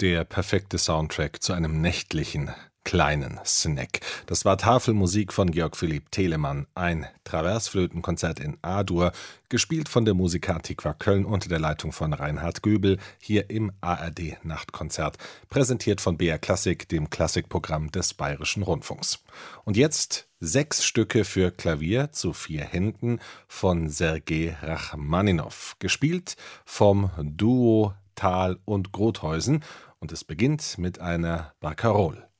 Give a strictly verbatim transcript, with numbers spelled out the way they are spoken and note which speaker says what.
Speaker 1: Der perfekte Soundtrack zu einem nächtlichen kleinen Snack. Das war Tafelmusik von Georg Philipp Telemann, ein Traversflötenkonzert in A-Dur, gespielt von der Musik-Antiqua Köln unter der Leitung von Reinhard Göbel, hier im A R D-Nachtkonzert, präsentiert von B R Klassik, dem Klassikprogramm des Bayerischen Rundfunks. Und jetzt sechs Stücke für Klavier zu vier Händen von Sergei Rachmaninow, gespielt vom Duo Thal und Grothuysen, und es beginnt mit einer Barcarolle.